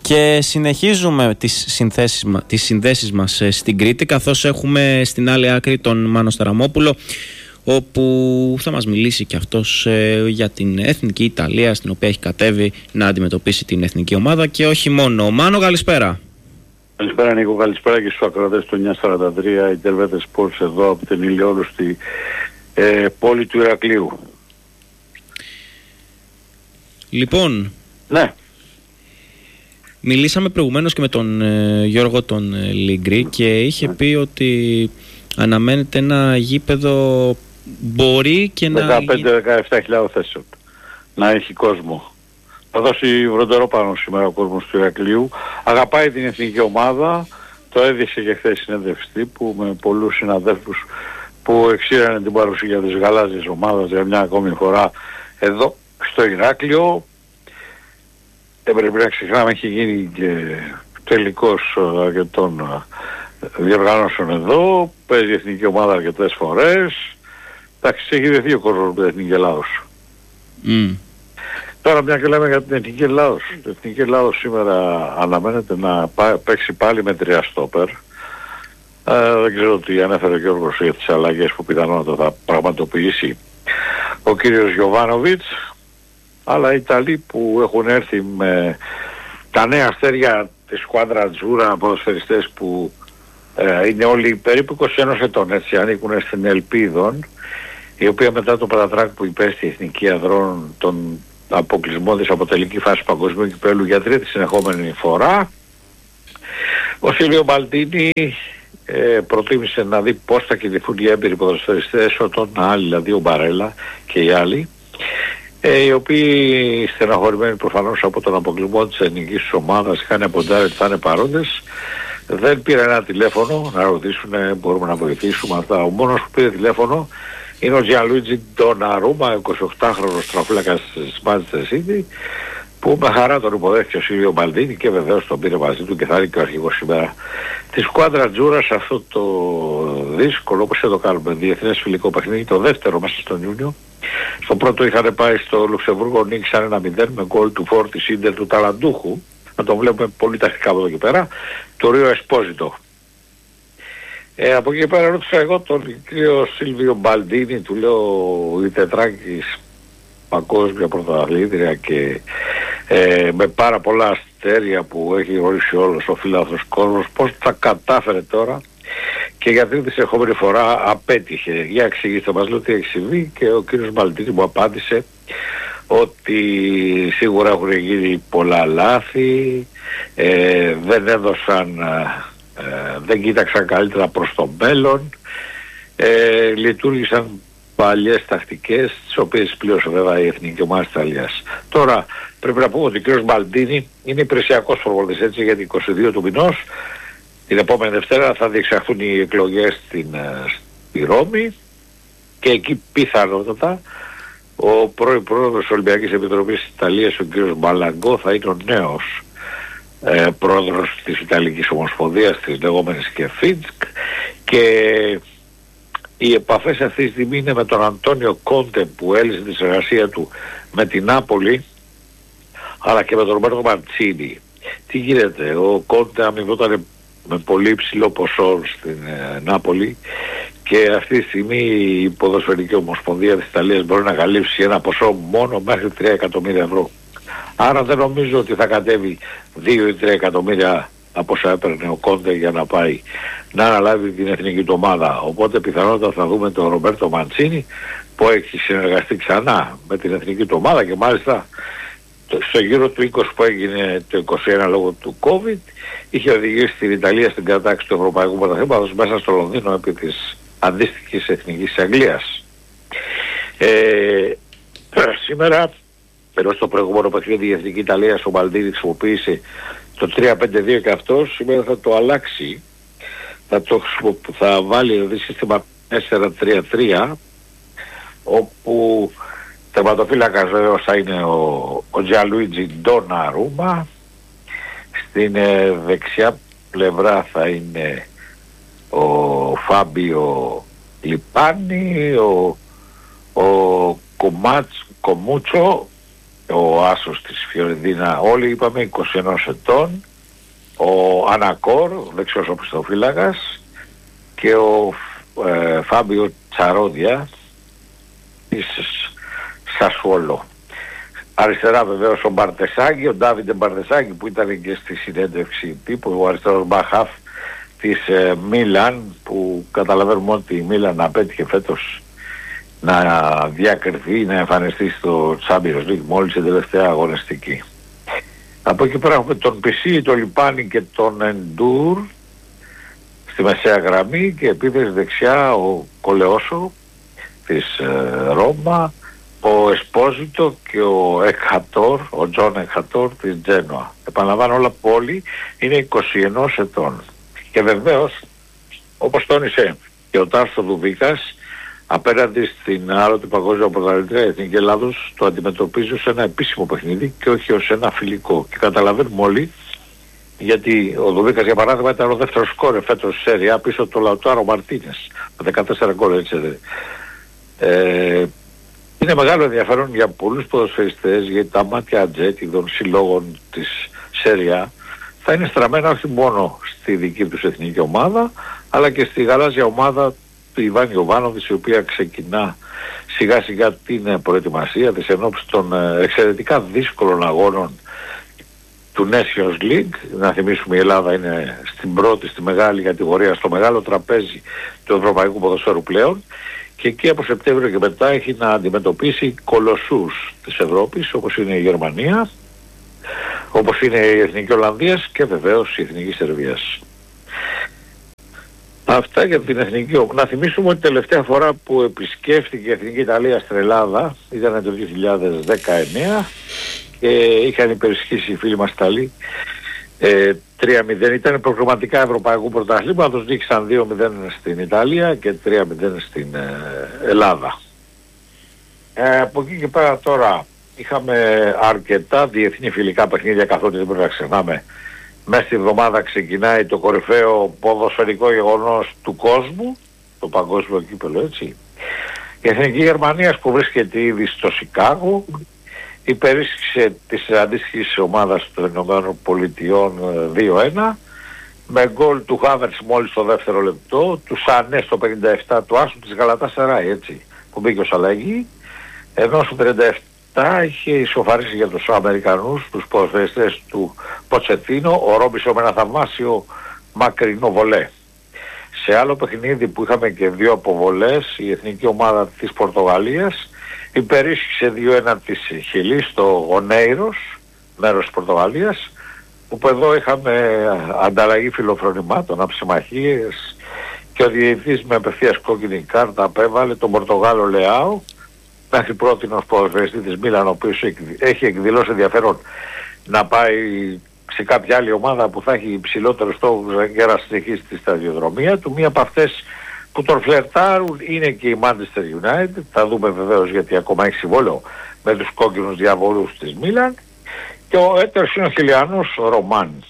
Και συνεχίζουμε τις συνδέσεις μας στην Κρήτη, καθώς έχουμε στην άλλη άκρη τον Μάνο Σταραμόπουλο, όπου θα μας μιλήσει και αυτός για την Εθνική Ιταλία, στην οποία έχει κατέβει να αντιμετωπίσει την εθνική ομάδα και όχι μόνο. Μάνο, καλησπέρα. Καλησπέρα Νίκο, καλησπέρα και στους ακροατές του 943 Ιντερβέτες Sports εδώ από την ηλιόλουστη πόλη του Ηρακλείου. Λοιπόν, ναι. Μιλήσαμε προηγουμένως και με τον Γιώργο τον Λίγκρη και είχε πει ότι αναμένεται ένα γήπεδο μπορεί και 15-17 θέσεων να έχει κόσμο. Θα δώσει βροντερό πάνω σήμερα ο κόσμος του Ηρακλείου. Αγαπάει την εθνική ομάδα. Το έδειξε και χθες συνέντευξη τύπου με πολλούς συναδέλφους που εξήρανε την παρουσία της γαλάζιας ομάδας για μια ακόμη φορά εδώ στο Ηράκλειο. Δεν πρέπει να ξεχνάμε, έχει γίνει και τελικός αρκετών διοργανώσεων εδώ. Παίζει η εθνική ομάδα αρκετές φορές. Εντάξει, έχει δεθεί ο κόσμος με την εθνική Ελλάδος. Τώρα μια και λέμε για την εθνική Ελλάδος. Η εθνική Ελλάδος σήμερα αναμένεται να παίξει πάλι με 3 στόπερ. Δεν ξέρω τι ανέφερε ο Γιώργος για τις αλλαγές που πιθανότατα θα πραγματοποιήσει ο κύριος Γιοβάνοβιτς. Αλλά οι Ιταλοί που έχουν έρθει με τα νέα αστέρια της σκουάντρα Ατζούρα, ποδοσφαιριστές που είναι όλοι περίπου 21 ετών, έτσι, ανήκουν στην Ελπίδων, η οποία μετά το παρατράκ που υπέστη η Εθνική Αδρών τον αποκλεισμό της από τελική φάση παγκοσμίου κυπέλλου για τρίτη συνεχόμενη φορά, ο Σίλβιο Μπαλντίνι προτίμησε να δει πώς θα κινηθούν οι έμπειροι ποδοσφαιριστές, όταν άλλοι, δηλαδή ο Μπαρέλα και οι άλλοι, οι οποίοι στεναχωρημένοι προφανώς από τον αποκλεισμό της εθνικής ομάδας είχαν αποντάρει ότι θα είναι παρόντες, δεν πήραν ένα τηλέφωνο να ρωτήσουν μπορούμε να βοηθήσουμε αυτά. Ο μόνος που πήρε τηλέφωνο είναι ο Τζιανλούιτζι Ντοναρούμα, 28χρονος στραφούλακας της Manchester City, που με χαρά τον υποδέχθηκε ο Σίλβιο Μπαλντίνι και βεβαίως τον πήρε μαζί του και θα είναι και ο αρχηγός σήμερα της σκουάντρα Τζούρα σε αυτό το δύσκολο, όπως θα το κάνουμε, διεθνές φιλικό παιχνίδι, το δεύτερο μέσα στον Ιούνιο. Στο πρώτο είχαν πάει στο Λουξεμβούργο, νίκησαν 1-0 με γκολ του Φόρτη Σίντερ του Ταλαντούχου. Να το βλέπουμε πολύ τακτικά από εδώ και πέρα, το Ρίο Εσπόζιτο. Από εκεί και πέρα ρώτησα εγώ τον κύριο Σίλβιο Μπαλντίνι, του λέω η τετράκης παγκόσμια πρωταθλήτρια και με πάρα πολλά αστέρια που έχει ορίσει όλος ο φιλάθλος κόσμος, πώς θα κατάφερε τώρα και για τρίτη συνεχόμενη φορά απέτυχε. Για εξηγήστε μας, λέω τι έχει συμβεί, και ο κύριος Μπαλντίνι μου απάντησε ότι σίγουρα έχουν γίνει πολλά λάθη, δεν έδωσαν, δεν κοίταξαν καλύτερα προς το μέλλον, λειτουργήσαν παλιές τακτικές, τις οποίες πλήρωσε βέβαια η εθνική ομάδα της Ιταλίας. Τώρα πρέπει να πούμε ότι ο κύριος Μπαλντίνι είναι υπηρεσιακός προπονητής, έτσι, γιατί 22 του μηνός, την επόμενη Δευτέρα, θα διεξαχθούν οι εκλογές στη Ρώμη και εκεί πιθανότατα ο πρώην πρόεδρος της Ολυμπιακής Επιτροπής της Ιταλίας, ο κ. Μπαλαγκό, θα είναι ο νέος πρόεδρος της Ιταλικής Ομοσπονδίας, της λεγόμενης και ΦΙΤΣΚ, και οι επαφές αυτή τη στιγμή είναι με τον Αντώνιο Κόντε που έλυσε τη συνεργασία του με την Νάπολη, αλλά και με τον Ρομπέρτο Μαντσίνι. Τι γίνεται, ο Κόντε αμοιβόταν με πολύ υψηλό ποσό στην Νάπολη και αυτή τη στιγμή η Ποδοσφαιρική Ομοσπονδία της Ιταλίας μπορεί να καλύψει ένα ποσό μόνο μέχρι 3 εκατομμύρια ευρώ. Άρα δεν νομίζω ότι θα κατέβει 2 ή 3 εκατομμύρια από όσα έπαιρνε ο Κόντε για να πάει να αναλάβει την εθνική του ομάδα. Οπότε πιθανότατα θα δούμε τον Ρομπέρτο Μαντσίνι που έχει συνεργαστεί ξανά με την εθνική του ομάδα και μάλιστα στο γύρο του 20 που έγινε το 21 λόγω του COVID είχε οδηγήσει την Ιταλία στην κατάξη του Ευρωπαϊκού Πρωταθλήματος μέσα στο Λονδίνο επί της αντίστοιχης εθνικής Αγγλίας. Σήμερα, ενώ στο προηγούμενο παιχνίδι η εθνική Ιταλία ο Μπαλντίνι χρησιμοποίησε το 3-5-2 και αυτό, σήμερα θα το αλλάξει. Θα βάλει δηλαδή σύστημα 4-3-3, όπου τερματοφύλακας βέβαιος θα είναι ο Τζιανλούιτζι Ντοναρούμα, στην δεξιά πλευρά θα είναι ο Φάμπιο Λιπάνι, ο Κομούτσο ο άσος της Φιωρεντίνα, όλοι είπαμε 21 ετών, ο Ανακόρ, ο δεξιός οπισθοφύλακας, και ο Φάμπιο Τσαρόδια της Σασουόλο. Αριστερά βεβαίως ο Μπαρτεσάγκη, ο Ντάβιντε Μπαρτεσάγκη, που ήταν και στη συνέντευξη τύπου, ο αριστερός μπαχάφ της Μίλαν, που καταλαβαίνουμε ότι η Μίλαν απέτυχε φέτος να διακριθεί, να εμφανιστεί στο Champions League μόλις την τελευταία αγωνιστική. Από εκεί πέρα έχουμε τον Πισί, τον Λιπάνι και τον Εντούρ στη μεσαία γραμμή, και επίθεση δεξιά ο Κολεόσο της Ρώμα, ο Εσπόζιτο και ο Εκχατόρ, ο Τζον Εκχατόρ της Τζένοα. Επαναλαμβάνω, όλα που όλοι είναι 21 ετών. Και βεβαίως, όπως τόνισε και ο Τάρστο Δουβίκας, απέναντι στην άλλοτε παγκόσμια πρωταθλήτρια, η Εθνική Ελλάδος το αντιμετωπίζει ως ένα επίσημο παιχνίδι και όχι ως ένα φιλικό. Και καταλαβαίνουμε όλοι, γιατί ο Δουβίκας για παράδειγμα ήταν ο δεύτερος σκόρερ φέτος στη Σέρια πίσω από τον Λαουτάρο Μαρτίνες με 14 γκολ, έτσι. Είναι μεγάλο ενδιαφέρον για πολλούς ποδοσφαιριστές, γιατί τα μάτια ατζέτη των συλλόγων της Σέρια θα είναι στραμμένα όχι μόνο στη δική τους εθνική ομάδα, αλλά και στη γαλάζια ομάδα του Ιβάν Ιωβάνοβιτς, η οποία ξεκινά σιγά σιγά την προετοιμασία της ενόψει των εξαιρετικά δύσκολων αγώνων του Nations League. Να θυμίσουμε, η Ελλάδα είναι στην πρώτη, στη μεγάλη κατηγορία, στο μεγάλο τραπέζι του ευρωπαϊκού ποδοσφαίρου πλέον, και εκεί από Σεπτέμβριο και μετά έχει να αντιμετωπίσει κολοσσούς της Ευρώπης, όπως είναι η Γερμανία, όπως είναι η Εθνική Ολλανδίας και βεβαίως η Εθνική Σερβίας. Αυτά για την Εθνική. Να θυμίσουμε ότι τελευταία φορά που επισκέφθηκε η Εθνική Ιταλία στην Ελλάδα ήταν το 2019 και είχαν υπερισχύσει οι φίλοι μας Ιταλοί 3-0. Ήταν προγραμματικά ευρωπαϊκού πρωταθλήματος, νίκησαν 2-0 στην Ιταλία και 3-0 στην Ελλάδα. Από εκεί και πέρα τώρα είχαμε αρκετά διεθνή φιλικά παιχνίδια, καθότι δεν πρέπει να ξεχνάμε, μέσα στη εβδομάδα ξεκινάει το κορυφαίο ποδοσφαιρικό γεγονός του κόσμου, το παγκόσμιο κύπελλο, έτσι. Η Εθνική Γερμανίας, που βρίσκεται ήδη στο Σικάγο, υπερίσχυσε της αντίστοιχης ομάδας των Ηνωμένων Πολιτειών 2-1, με γκολ του Χάβερτς μόλις στο δεύτερο λεπτό, του Σανέ στο 57, του Άσου της Γαλατάσαράι, έτσι, που μπήκε ως αλλαγή, ενώ στο 37 είχε ισοφαρίσει για τους Αμερικανούς, τους ποδοσφαιριστές του Ποτσετίνο, ο Ρόμπισο με ένα θαυμάσιο μακρινό βολέ. Σε άλλο παιχνίδι που είχαμε και δύο αποβολές, η εθνική ομάδα της Πορτογαλίας υπερίσχυσε 2-1 της Χιλής στο Ονέιρος, μέρος της Πορτογαλίας, όπου εδώ είχαμε ανταλλαγή φιλοφρονημάτων, αψημαχίες, και ο διαιτητής με απευθείας κόκκινη κάρτα απέβαλε τον Πορτογάλο Λεάο, μέχρι πρότινος ποδοσφαιριστή της Μίλαν, ο οποίος έχει εκδηλώσει ενδιαφέρον να πάει σε κάποια άλλη ομάδα που θα έχει υψηλότερους στόχους για να συνεχίσει τη σταδιοδρομία του. Μία από αυτές που τον φλερτάρουν είναι και η Manchester United. Θα δούμε βεβαίως, γιατί ακόμα έχει συμβόλαιο με τους κόκκινους διαβολούς της Μίλαν. Και ο έτερος είναι ο Χιλιανός Ρωμάν.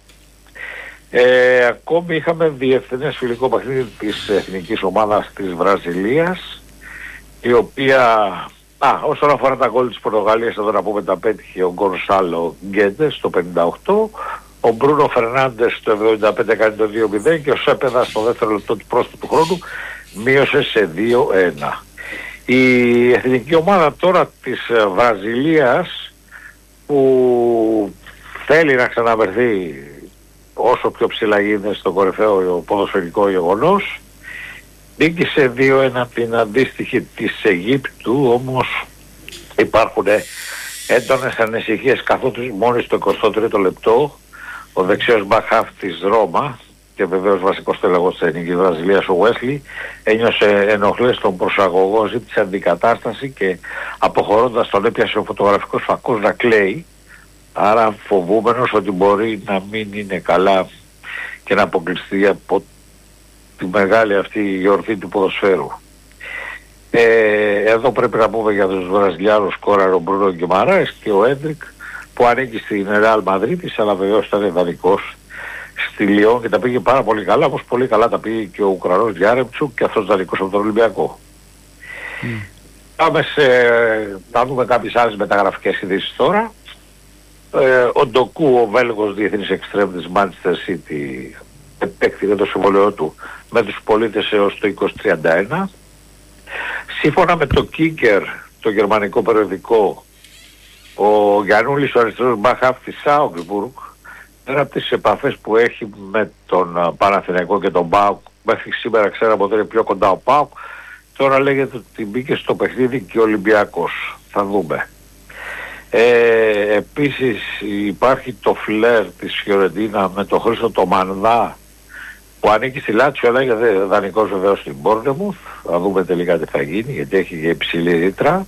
Ακόμη είχαμε διεθνές φιλικό παιχνίδι της εθνικής ομάδας της Βραζιλίας, η οποία, όσον αφορά τα γκολ της Πορτογαλίας, εδώ να πούμε τα πέτυχε ο Γκονσάλο Γκέντες στο 58, ο Μπρούνο Φερνάντες στο 75 κάνει το 2-0 και ο Σέπεδα στο δεύτερο λεπτό του πρόσθετου χρόνου μείωσε σε 2-1. Η εθνική ομάδα τώρα της Βραζιλίας, που θέλει να ξαναβερθεί όσο πιο ψηλά γίνεται στο κορυφαίο ποδοσφαιρικό γεγονός, νίκησε 2-1 την αντίστοιχη της Αιγύπτου, όμως υπάρχουν έντονες ανησυχίες, καθότι μόλις το 23ο λεπτό ο δεξιός μπαχάφ της Ρώμα και βεβαίως βασικός τέλεγος της Εθνικής Βραζιλίας, ο Βέσλι, ένιωσε ενοχλές στον προσαγωγό, ζήτησε αντικατάσταση και αποχωρώντας τον έπιασε ο φωτογραφικός φακός να κλαίει, άρα φοβούμενος ότι μπορεί να μην είναι καλά και να αποκλειστεί από τη μεγάλη αυτή γιορτή του ποδοσφαίρου. Εδώ πρέπει να πούμε για τους Βραζιλιάνους σκόραρε ο Μπρούνο Γκιμαράες και ο Έντρικ, που ανήκει στην Ρεάλ Μαδρίτης, αλλά βεβαίως ήταν δανεικός στη Λιόν και τα πήγε πάρα πολύ καλά, όπως πολύ καλά τα πήγε και ο Ουκρανός Γιάρεμτσουκ, και αυτός δανεικός από τον Ολυμπιακό. Πάμε να δούμε κάποιες άλλες μεταγραφικές ειδήσεις τώρα. Ο Ντοκού, ο Βέλγος διεθνής εξτρέμ της Manchester City, επέκτηνε το συμβολαιό του με τους πολίτες έως το 2031. Σύμφωνα με το Kicker, το γερμανικό περιοδικό, ο Γιαννούλης, ο αριστερός μπακ της Augsburg, πέρα από τις επαφές που έχει με τον Παναθηναϊκό και τον ΠΑΟΚ, μέχρι σήμερα ξέραμε ότι είναι πιο κοντά ο ΠΑΟΚ, τώρα λέγεται ότι μπήκε στο παιχνίδι και ο Ολυμπιακός. Θα δούμε. Επίσης υπάρχει το φλερ της Φιωρεντίνα με τον Χρήστο το Μανδά, που ανήκει στη Λάτσιο, αλλά είναι δανεικός βεβαίως στην Μπόρνεμουθ. Θα δούμε τελικά τι θα γίνει, γιατί έχει και υψηλή ρήτρα.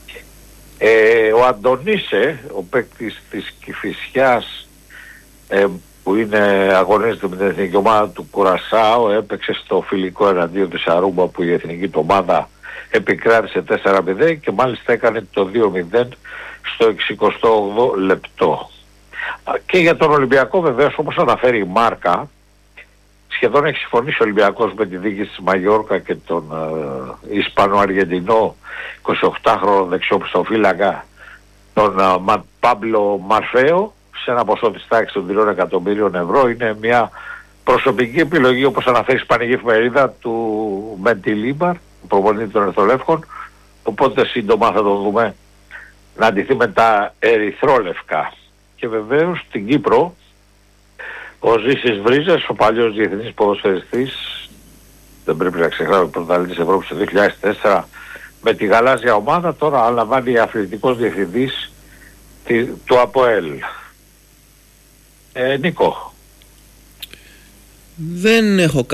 Ο Αντωνίσε, ο παίκτης της Κηφισιάς, που αγωνίζεται με την εθνική ομάδα του Κουρασάο, έπαιξε στο φιλικό εναντίον της Αρούμπα, που η εθνική του ομάδα επικράτησε 4-0 και μάλιστα έκανε το 2-0 στο 68ο λεπτό. Και για τον Ολυμπιακό βεβαίως, όπως αναφέρει η Μάρκα, σχεδόν έχει συμφωνήσει ο Ολυμπιακός με τη δίκη της Μαγιόρκα και τον Ισπανο-Αργεντινό 28χρονο δεξιόπιστοφύλακα, τον Πάμπλο Μαρφέο, σε ένα ποσό της τάξης των 3 εκατομμύριων ευρώ. Είναι μια προσωπική επιλογή, όπως αναφέρει η Ισπανική εφημερίδα, του Μεντιλίμπαρ, προπονητή των Ερθολεύκων, οπότε σύντομα θα το δούμε να αντιθεί με τα ερυθρόλευκα. Και βεβαίως στην Κύπρο ο Ζήσης Βρίζας, ο παλιός διεθνής ποδοσφαιριστής, δεν πρέπει να ξεχνάμε, πρωταθλητής Ευρώπης το 2004 με τη γαλάζια ομάδα, τώρα αναλαμβάνει αθλητικός διευθυντής του ΑΠΟΕΛ. Νίκο. Δεν έχω